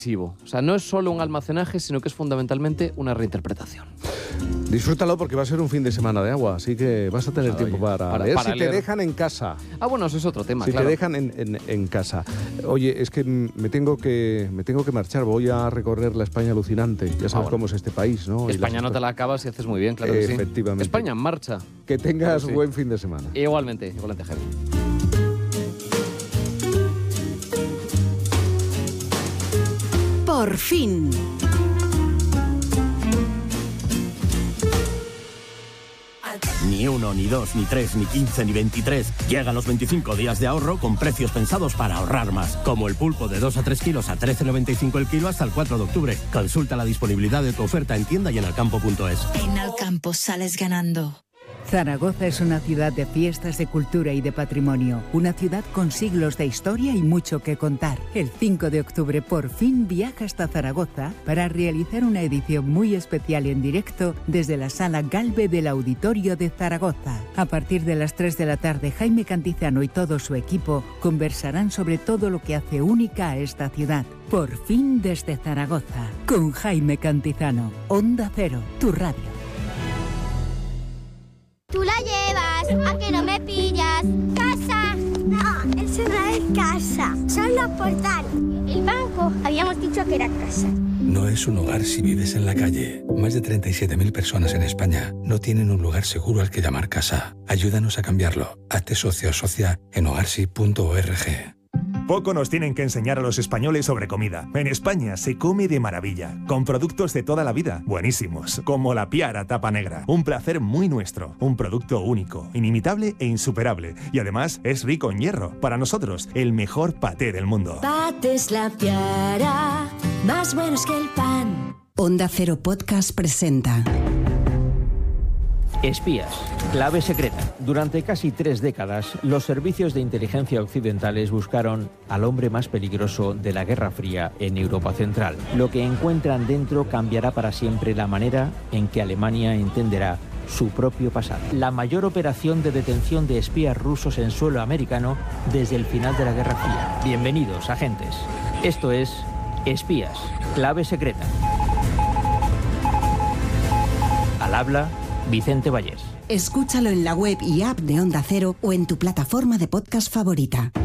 O sea, no es solo un almacenaje, sino que es fundamentalmente una reinterpretación. Disfrútalo porque va a ser un fin de semana de agua, así que vas a tener tiempo para leer si te dejan en casa. Ah, bueno, eso es otro tema, si claro. te dejan en casa. Oye, es que me tengo que marchar, voy a recorrer la España alucinante. Ya sabes cómo es este país, ¿no? España no te la acabas y haces muy bien, claro que sí. Efectivamente. España en marcha. Que tengas buen fin de semana. Igualmente, Javi. Por fin. Ni 1, ni 2, ni 3, ni 15, ni 23. Llegan los 25 días de ahorro con precios pensados para ahorrar más. Como el pulpo de 2 a 3 kilos a 13,95 el kilo hasta el 4 de octubre. Consulta la disponibilidad de tu oferta en tienda y en alcampo.es. En Alcampo sales ganando. Zaragoza es una ciudad de fiestas, de cultura y de patrimonio. Una ciudad con siglos de historia y mucho que contar. El 5 de octubre por fin viaja hasta Zaragoza para realizar una edición muy especial en directo desde la Sala Galve del Auditorio de Zaragoza. A partir de las 3 de la tarde, Jaime Cantizano y todo su equipo conversarán sobre todo lo que hace única a esta ciudad. Por fin desde Zaragoza, con Jaime Cantizano. Onda Cero, tu radio. Tú la llevas, ¿a que no me pillas? ¡Casa! No, eso no es casa, son los portales. El banco, habíamos dicho que era casa. No es un hogar si vives en la calle. Más de 37.000 personas en España no tienen un lugar seguro al que llamar casa. Ayúdanos a cambiarlo. Hazte socio o socia en hogarsi.org. Poco nos tienen que enseñar a los españoles sobre comida. En España se come de maravilla, con productos de toda la vida, buenísimos, como la Piara tapa negra. Un placer muy nuestro, un producto único, inimitable e insuperable. Y además es rico en hierro. Para nosotros, el mejor paté del mundo. Patés La Piara, más buenos que el pan. Onda Cero Podcast presenta Espías, clave secreta. Durante casi 3 décadas, los servicios de inteligencia occidentales buscaron al hombre más peligroso de la Guerra Fría en Europa Central. Lo que encuentran dentro cambiará para siempre la manera en que Alemania entenderá su propio pasado. La mayor operación de detención de espías rusos en suelo americano desde el final de la Guerra Fría. Bienvenidos, agentes. Esto es Espías, clave secreta. Al habla Vicente Vallés. Escúchalo en la web y app de Onda Cero o en tu plataforma de podcast favorita.